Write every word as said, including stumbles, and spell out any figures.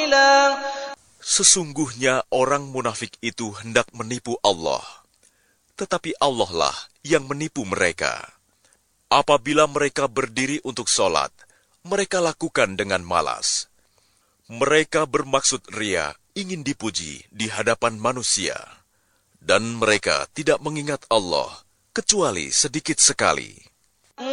قَلِيلًا. Sesungguhnya orang munafik itu hendak menipu Allah, tetapi Allah lah yang menipu mereka. Apabila mereka berdiri untuk sholat, mereka lakukan dengan malas. Mereka bermaksud ria, ingin dipuji di hadapan manusia. Dan mereka tidak mengingat Allah, kecuali sedikit sekali.